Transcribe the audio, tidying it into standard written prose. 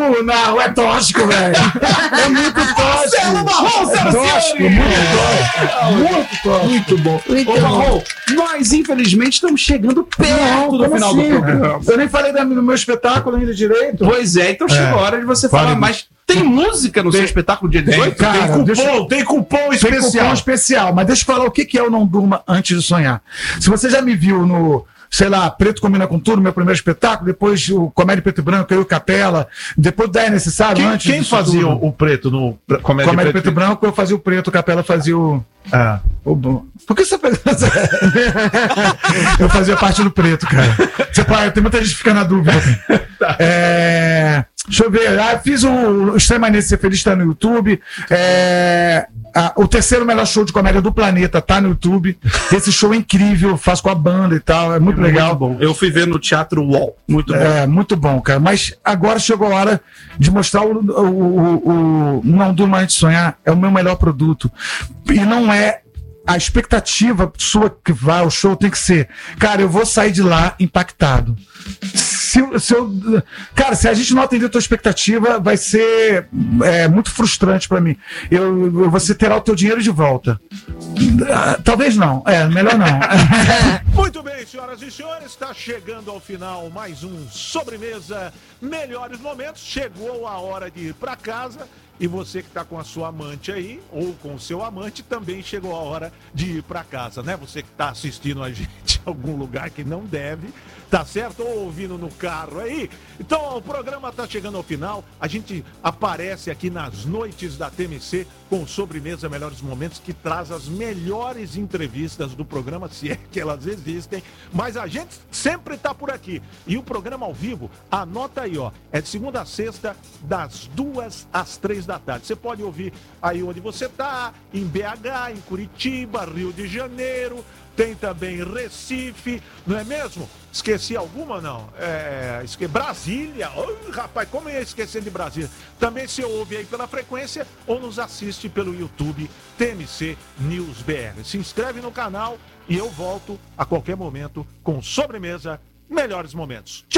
Não, é tóxico, velho. É muito tóxico. É tóxico, muito tóxico. Muito bom. Ô, Marrom, nós infelizmente estamos chegando perto do final do programa. Eu nem falei do meu espetáculo ainda direito. Pois é, então chegou a hora de você falar mais. Tem música no seu espetáculo dia 18? Cara, tem cupom especial. Tem cupom especial, mas deixa eu falar o que é o Não Durma Antes de Sonhar. Se você já me viu no, sei lá, Preto Combina com Tudo, meu primeiro espetáculo, depois o Comédia Preto e Branco, eu e Capela, depois da É Necessário, antes quem fazia o preto no Comédia Preto e Branco, eu fazia o preto, o Capela fazia o... Por que você fez? Eu fazia parte do preto, cara. Tem muita gente que fica na dúvida. Deixa eu ver. Fiz o Extrema Nesse Ser Feliz, tá no YouTube. O terceiro melhor show de comédia do planeta tá no YouTube. Esse show é incrível, faço com a banda e tal, é muito legal. Muito bom. Eu fui ver no Teatro UOL. Muito bom. Muito bom, cara. Mas agora chegou a hora de mostrar o Não Durma Antes de Sonhar. É o meu melhor produto. E não é a expectativa sua que vai ao show, tem que ser, cara, eu vou sair de lá impactado. Cara, se a gente não atender a tua expectativa, vai ser muito frustrante pra mim. Você terá o teu dinheiro de volta. Talvez não. Melhor não. Muito bem, senhoras e senhores, está chegando ao final mais um Sobremesa Melhores Momentos. Chegou a hora de ir pra casa. E você que está com a sua amante aí, ou com o seu amante, também chegou a hora de ir para casa, né? Você que está assistindo a gente em algum lugar que não deve, tá certo? Ou ouvindo no carro aí. Então, o programa está chegando ao final. A gente aparece aqui nas noites da TMC com Sobremesa Melhores Momentos, que traz as melhores entrevistas do programa, se é que elas existem. Mas a gente sempre está por aqui. E o programa ao vivo, anota aí, ó, é de segunda a sexta, das 2 às 3 da tarde. Você pode ouvir aí onde você está, em BH, em Curitiba, Rio de Janeiro, tem também Recife, não é mesmo? Esqueci alguma, não? Brasília. Oh, rapaz, como eu ia esquecer de Brasília? Também se ouve aí pela frequência ou nos assiste pelo YouTube TMC News BR. Se inscreve no canal e eu volto a qualquer momento com Sobremesa Melhores Momentos. Tchau!